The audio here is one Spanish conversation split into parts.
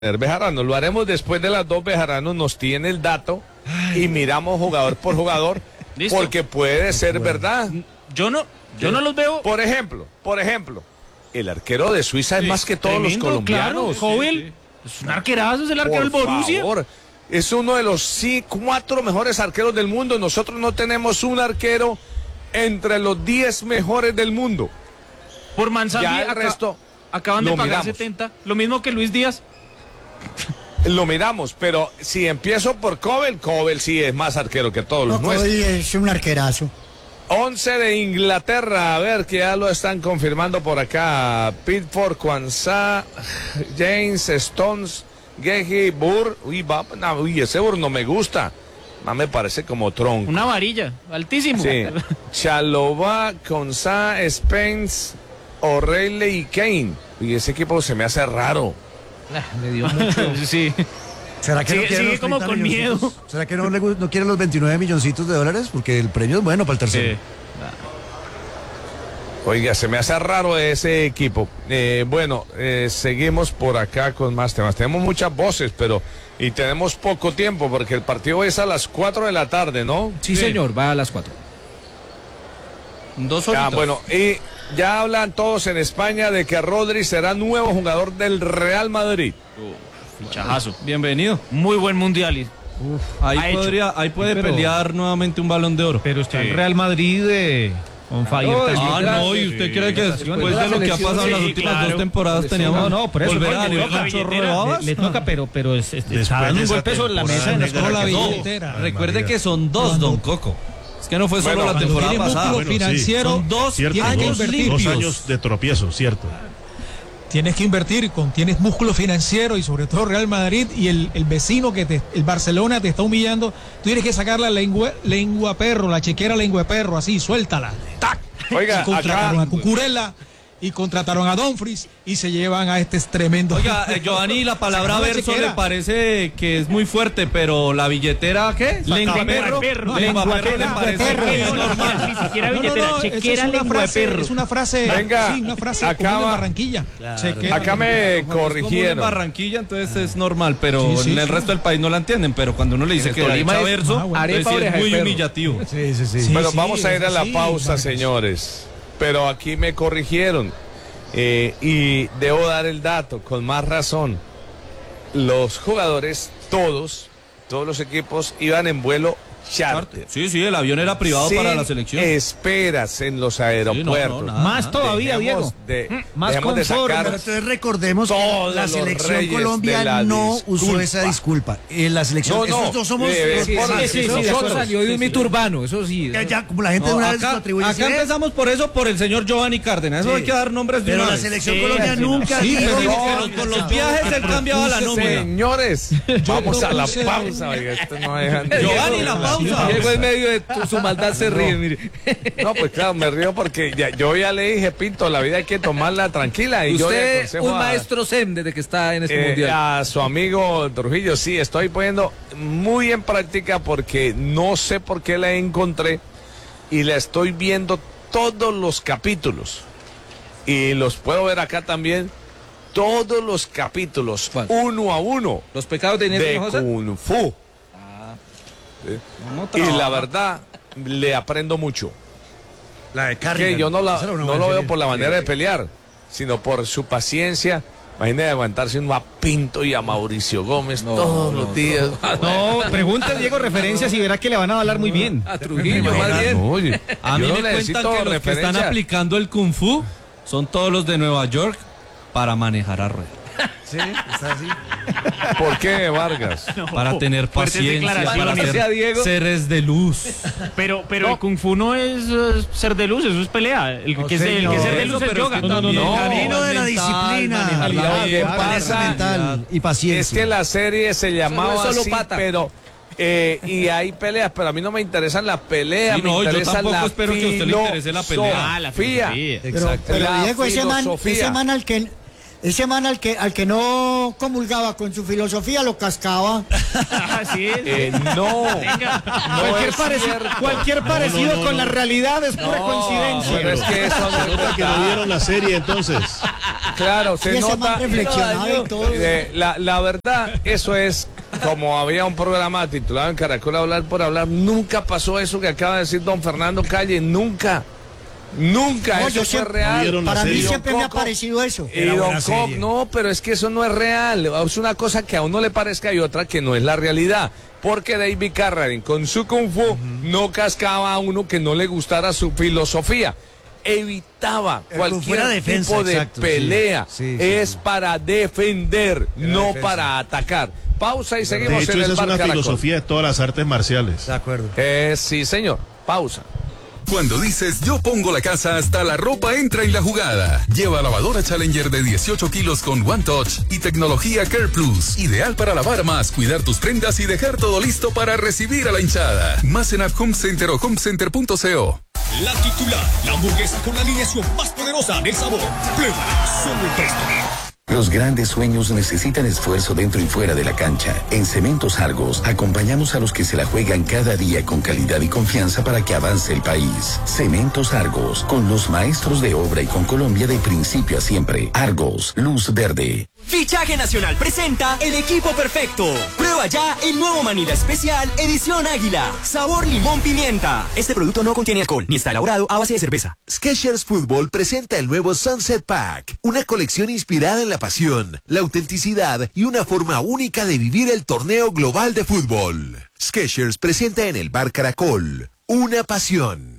Bejarano, lo haremos después de las 2. Bejarano nos tiene el dato y miramos jugador por jugador. ¿Listo? Porque puede ser verdad. Yo no los veo. Por ejemplo, el arquero de Suiza es más que todos los colombianos. Claro, Jovel, es un arquerazo, es el arquero del Borussia. Favor, es uno de los 4 mejores arqueros del mundo. Nosotros no tenemos un arquero entre los 10 mejores del mundo. Por Manzanillo, ya el resto acaban de pagar miramos. 70, lo mismo que Luis Díaz. Lo miramos, pero si empiezo por Cobel sí es más arquero que todos los nuestros. Cobel es un arquerazo. 11 de Inglaterra, a ver que ya lo están confirmando por acá. Pitford, Kwanzaa, James, Stones, Gehi, Burr. Uy, ese Burr no me gusta. No me parece como tronco. Una varilla, altísimo. Sí. Chalobah, Kwanzaa, Spence, O'Reilly y Kane. Y ese equipo se me hace raro. Le dio mucho. Sí. ¿Será que sigue como con miedo? ¿Será que no quieren los 29 milloncitos de dólares? Porque el premio es bueno para el tercero. Oiga, se me hace raro ese equipo. Seguimos por acá con más temas. Tenemos muchas voces, y tenemos poco tiempo porque el partido es a las 4 de la tarde, ¿no? Sí, señor, va a las 4. 2 horitas. Y ya hablan todos en España de que Rodri será nuevo jugador del Real Madrid. Fichajazo. Bienvenido. Muy buen mundial. Ahí puede pelear nuevamente un Balón de Oro. Pero está en Real Madrid on fire. ¿Y usted cree que después de lo que ha pasado en las últimas 2 temporadas teníamos por eso volver a nivel un chorro de babas? Le toca, pero está dando un buen peso en la mesa. Recuerde que son 2, don Coco. Es que no fue solo la temporada pasada. Financiero, son 2 años limpios. 2 años de tropiezo, cierto. Tienes que invertir, tienes músculo financiero y sobre todo Real Madrid y el vecino el Barcelona te está humillando. Tú tienes que sacar la lengua perro, la chequera lengua perro, así, suéltala. ¡Tac! Oiga, contrataron a Cucurella y contrataron a Dumfries y se llevan a este tremendo. Oiga, Giovanni, la palabra verso le parece que es muy fuerte, pero la billetera, ¿qué? Lengua perro. Lengua perro le parece que es normal. Ni siquiera billetera, chequera lengua perro. Es una frase, venga, una frase acá común en Barranquilla. Claro. Acá me corrigieron. En Barranquilla, entonces es normal, pero en el resto del país no la entienden. Pero cuando uno le dice que Tolima es verso, es muy humillativo. Sí. Bueno, vamos a ir a la pausa, señores. Pero aquí me corrigieron y debo dar el dato con más razón. Los jugadores, todos los equipos iban en vuelo charter. Sí, el avión era privado para la selección. Esperas en los aeropuertos. Más todavía, Diego. Más confort. Pero entonces recordemos que la selección Colombia no usó esa disculpa. La selección, nosotros somos eso salió de un mito urbano, eso sí. Ya, como la gente de una vez lo atribuye. Acá empezamos por eso, por el señor Giovanni Cárdenas. Eso hay que dar nombres de pero una la vez. selección Colombia nunca. Con los viajes él cambiaba la nómina. Señores, vamos a la pausa. Oiga, esto no dejan de... Giovanni, la pausa. Diego en medio de su maldad se ríe, mire. No, pues claro, me río porque yo ya le dije, Pinto, la vida hay que tomarla tranquila. Y usted yo un maestro zen desde que está en este mundial. A su amigo Trujillo, sí, estoy poniendo muy en práctica porque no sé por qué la encontré y la estoy viendo todos los capítulos. Y los puedo ver acá también, todos los capítulos, uno a uno. Los pecados de Kung Fu. Y la verdad, le aprendo mucho. La de Carrigan. Que yo no lo veo por la manera de pelear, sino por su paciencia. Imagínate aguantarse uno a Pinto y a Mauricio Gómez todos los días. No, pregunta Diego referencias y verá que le van a hablar muy bien. A Trujillo, más bien. Oye, a mí me cuentan que los que están aplicando el Kung Fu son todos los de Nueva York para manejar a Rueda. Sí, está así. ¿Por qué, Vargas? Para tener paciencia, para ser seres de luz. Pero el Kung Fu no es ser de luz, eso es pelea. El que ser de luz es yoga. El camino de la disciplina, mental y paciencia. Es que la serie se llamaba así, pero... y hay peleas, pero a mí no me interesan las peleas, sí, no, me interesa yo tampoco la espero que a usted le interese la pelea. La filosofía. Exacto. Pero Diego, ese man al que no comulgaba con su filosofía lo cascaba. Así es. No. Cualquier parecido con la realidad es pura coincidencia. Pero es que eso Se nota que no vieron la serie entonces. claro, se nota. La verdad, eso es como había un programa titulado en Caracol Hablar por Hablar. Nunca pasó eso que acaba de decir don Fernando Calle. Nunca, eso fue real. Para mí siempre me ha parecido eso. Y don Coq, no, pero es que eso no es real. Es una cosa que a uno le parezca y otra que no es la realidad. Porque David Carradine con su Kung Fu no cascaba a uno que no le gustara su filosofía. Evitaba cualquier tipo de pelea. Es para defender, no para atacar. Pausa y seguimos de hecho, en el esa Bar es una Caracol. filosofía de todas las artes marciales. De acuerdo. Sí, señor. Pausa. Cuando dices yo pongo la casa, hasta la ropa entra en la jugada. Lleva lavadora Challenger de 18 kilos con One Touch y tecnología Care Plus. Ideal para lavar más, cuidar tus prendas y dejar todo listo para recibir a la hinchada. Más en App Home Center o homecenter.co. La titular, la hamburguesa con la alineación más poderosa del sabor. Prueba, solo el resto. Los grandes sueños necesitan esfuerzo dentro y fuera de la cancha. En Cementos Argos acompañamos a los que se la juegan cada día con calidad y confianza para que avance el país. Cementos Argos, con los maestros de obra y con Colombia de principio a siempre. Argos, luz verde. Fichaje Nacional presenta el equipo perfecto. Prueba ya el nuevo Manila Especial Edición Águila. Sabor limón pimienta. Este producto no contiene alcohol ni está elaborado a base de cerveza. Skechers Fútbol presenta el nuevo Sunset Pack. Una colección inspirada en la pasión, la autenticidad y una forma única de vivir el torneo global de fútbol. Skechers presenta en el Bar Caracol. Una pasión.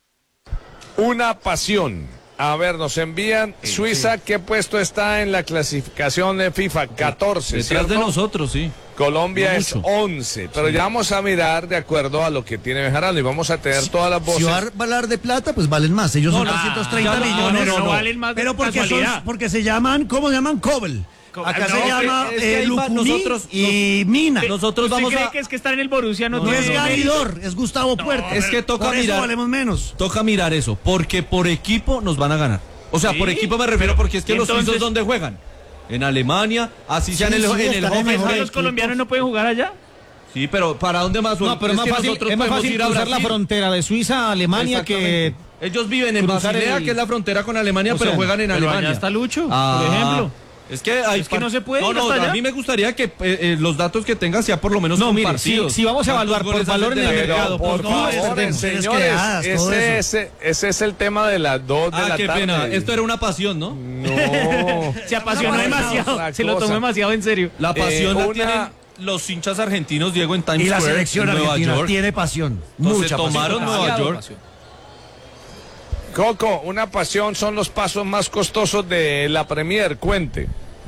Una pasión. A ver, nos envían Suiza, ¿qué puesto está en la clasificación de FIFA? 14, detrás ¿cierto? de nosotros, sí. Colombia no es mucho. 11, pero ya vamos a mirar de acuerdo a lo que tiene Bejarano y vamos a tener todas las voces. Si va a hablar de plata, pues valen más. Ellos son 230 millones. No valen más. Pero porque se llaman, ¿cómo se llaman? Cobel. Acá se llama nosotros y Mina. Nosotros vamos cree que es que estar en el Borussia no es Garidor, es Gustavo Puerta. Es que toca por eso mirar. valemos menos. Toca mirar eso, porque por equipo nos van a ganar. O sea, por equipo me refiero porque es que los suizos ¿dónde juegan? En Alemania, así sea en el Hoffenheim. ¿Los colombianos no pueden jugar allá? Sí, pero ¿para dónde más? No, pero es más fácil cruzar la frontera de Suiza a Alemania que... Ellos viven en Basilea, que es la frontera con Alemania, pero juegan en Alemania. Allá está Lucho, por ejemplo. Es que no se puede. No, a mí me gustaría que los datos que tenga sea por lo menos compartidos. Si vamos a evaluar por valor en el mercado, por favor, señores, ese es el tema de las 2 de la tarde. Qué pena, esto era una pasión, ¿no? No. Se apasionó demasiado, se lo tomó demasiado en serio. La pasión la tienen los hinchas argentinos, Diego, en Times Square. Y la selección argentina tiene pasión, mucha pasión. Tomaron Nueva York. Coco, una pasión son los pasos más costosos de la Premier, cuente.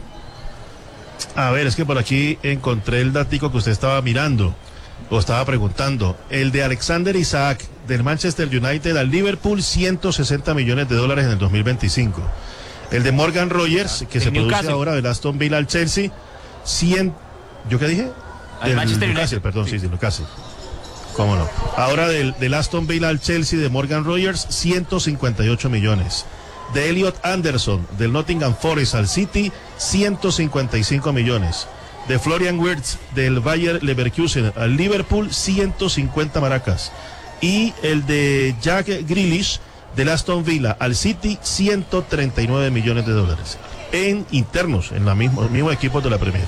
A ver, es que por aquí encontré el datico que usted estaba mirando o estaba preguntando. El de Alexander Isaac del Manchester United al Liverpool, 160 millones de dólares en el 2025. El de Morgan Rogers, que se produce ahora del Aston Villa al Chelsea, 100... ¿Yo qué dije? Del Newcastle, perdón, sí, Newcastle. ¿Cómo no? Ahora del Aston Villa al Chelsea de Morgan Rogers, 158 millones. De Elliot Anderson del Nottingham Forest al City, 155 millones. De Florian Wirtz del Bayer Leverkusen al Liverpool, 150 maracas. Y el de Jack Grealish del Aston Villa al City, 139 millones de dólares. En internos, en los mismos equipos de la Premier.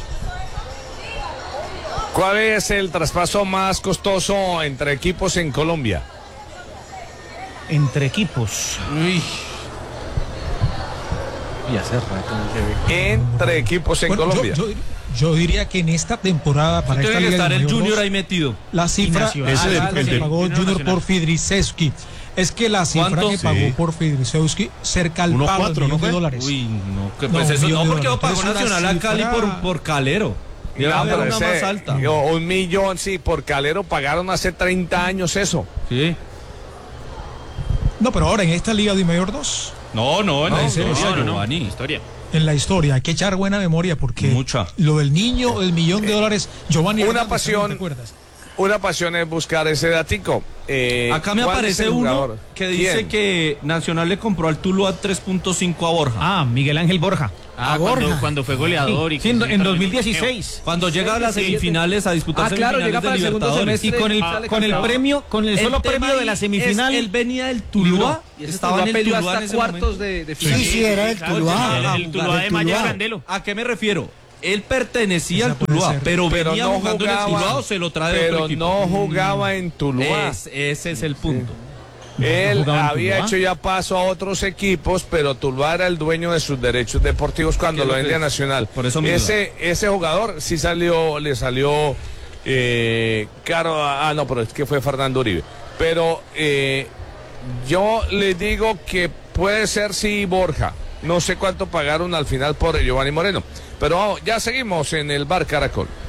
¿Cuál es el traspaso más costoso entre equipos en Colombia? Entre equipos. Uy. Y hace rato no se ve. Entre equipos en Colombia. Yo diría que en esta temporada para esta liga estar de el Junior 2, ahí metido. La cifra que pagó Junior por Fidrisewski es que la cifra que pagó por Fidrisewski cerca al pago de $1 millón. Uy, no, que pues eso no, porque lo pagó Nacional a Cali por Calero. Una más alta. 1 millón, sí, por Calero pagaron hace 30 años eso. Sí. No, pero ahora en esta liga de Mayor 2. No, en la historia. En la historia, hay que echar buena memoria porque lo del niño, el $1 millón, Giovanni. Una pasión es buscar ese datico. Acá me aparece uno que dice que Nacional le compró al Tuluá 3.5 a Borja. Miguel Ángel Borja. Cuando fue goleador. Sí, en 2016. Cuando llega a las semifinales a disputar claro, llega para el segundo semestre. Y con el premio, con el solo premio de la semifinal. Él venía del Tuluá. Estaba en el Tuluá hasta cuartos de final. Sí, era el Tuluá. El Tuluá de Maya Candelo. ¿A qué me refiero? Él pertenecía al Tuluá, pero venía no jugando en el Tuluá o se lo trae de otro equipo. Pero no jugaba en Tuluá. Ese es el punto. Él había hecho ya paso a otros equipos, pero Tuluá era el dueño de sus derechos deportivos cuando lo vendía Nacional. Por eso ese jugador sí le salió caro. No, pero es que fue Fernando Uribe. Pero yo le digo que puede ser sí Borja. No sé cuánto pagaron al final por Giovanni Moreno. Pero ya seguimos en el Bar Caracol.